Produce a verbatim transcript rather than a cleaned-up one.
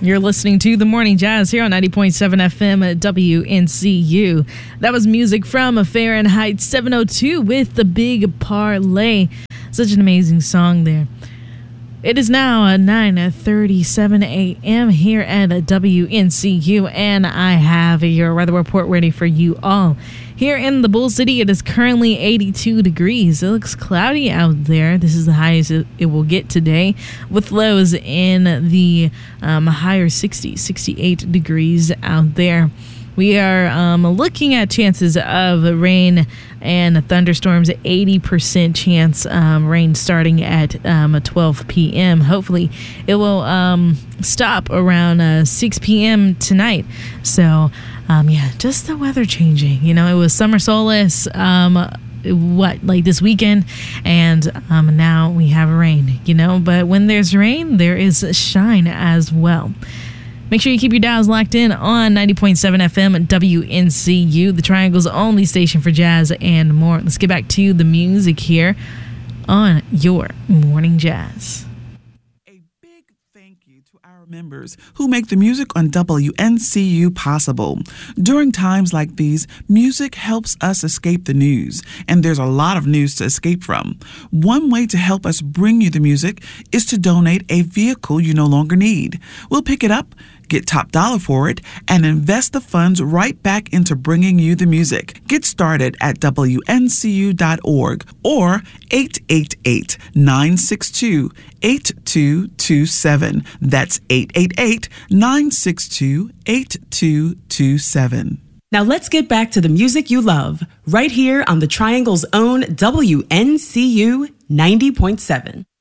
You're listening to The Morning Jazz here on ninety point seven F M at W N C U. That was music from Fahrenheit seven oh two with The Big Parlay. Such an amazing song there. It is now nine thirty-seven a.m. here at W N C U, and I have your weather report ready for you all. Here in the Bull City, it is currently eighty-two degrees. It looks cloudy out there. This is the highest it will get today, with lows in the um, higher sixties, sixty-eight degrees out there. We are um, looking at chances of rain and thunderstorms, eighty percent chance um, rain starting at um, twelve p.m. Hopefully it will um, stop around uh, six p.m. tonight. So, um, yeah, just the weather changing. You know, it was summer solace, um, what, like this weekend, and um, now we have rain, you know. But when there's rain, there is shine as well. Make sure you keep your dials locked in on ninety point seven F M W N C U, the Triangle's only station for jazz and more. Let's get back to the music here on your Morning Jazz. A big thank you to our members who make the music on W N C U possible. During times like these, music helps us escape the news, and there's a lot of news to escape from. One way to help us bring you the music is to donate a vehicle you no longer need. We'll pick it up, get top dollar for it, and invest the funds right back into bringing you the music. Get started at W N C U dot org or eight eight eight, nine six two, eight two two seven. That's eight eight eight, nine six two, eight two two seven. Now let's get back to the music you love, right here on the Triangle's own W N C U ninety point seven.